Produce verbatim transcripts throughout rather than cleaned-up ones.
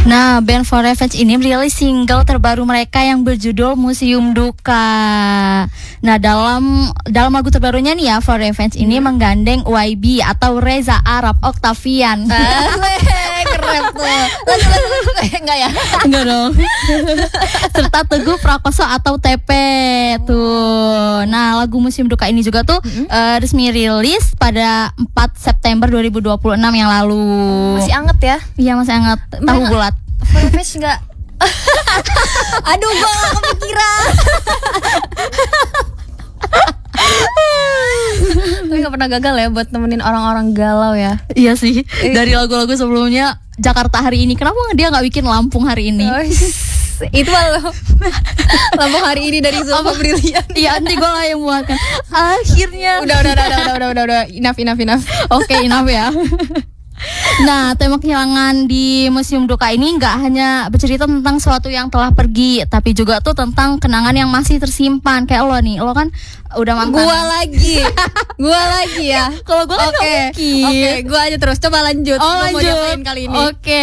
Nah, band For Revenge ini merilis single terbaru mereka yang berjudul Museum Duka. Nah, dalam dalam lagu terbarunya nih ya, For Revenge ini hmm. menggandeng Y B atau Reza Arab Octavian. Keren tuh. Lagu-lagu enggak ya? Enggak dong. Serta Teguh Prakoso atau T P tuh. Nah, lagu Museum Duka ini juga tuh mm-hmm. uh, resmi rilis pada empat September dua ribu dua puluh enam yang lalu. Masih anget ya? Iya, masih anget. Tahu bulat. For Revenge enggak? Aduh, gua gak kepikiran. Tapi gak pernah gagal ya buat nemenin orang-orang galau ya. Iya sih. Dari lagu-lagu sebelumnya, Jakarta hari ini, kenapa dia gak bikin Lampung hari ini? Oh, itu malah Lampung hari ini dari Zulfa Brilian. Iya, nanti gue lah yang buatkan. Akhirnya Udah, udah, udah, udah, udah, udah, udah. Enough, enough, enough. Oke, okay, enough ya. Nah, tema kehilangan di Museum Duka ini nggak hanya bercerita tentang sesuatu yang telah pergi, tapi juga tuh tentang kenangan yang masih tersimpan. Kayak lo nih, lo kan udah mantan. Gua lagi, gua lagi ya. Kalau gua kan Oke, okay. Oke, okay, gua aja terus. Coba lanjut. Oh, gua lanjut. mau diapain kali ini? Oke. Okay.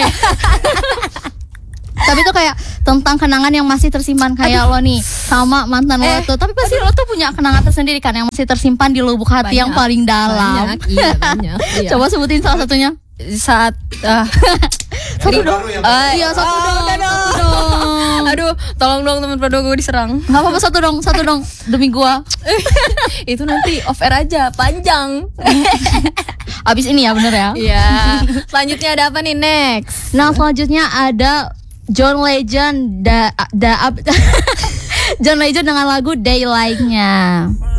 Tapi tuh kayak tentang kenangan yang masih tersimpan kayak Aduh. lo nih sama mantan eh, lo tuh. Tapi pasti Aduh. lo tuh punya kenangan tersendiri kan yang masih tersimpan di lubuk hati banyak, yang paling dalam. Banyak, iya banyak. Iya. Coba sebutin salah satunya. Saat uh, satu dong. Uh, iya satu oh, dong. Udah dong. Aduh, tolong dong teman Prodo gue diserang. Gak apa-apa, satu dong, satu dong demi gua. Itu nanti off air aja, panjang. Abis ini ya, bener ya. Iya. Selanjutnya ada apa nih next? Nah, selanjutnya ada John Legend da, da, John Legend dengan lagu Daylight-nya.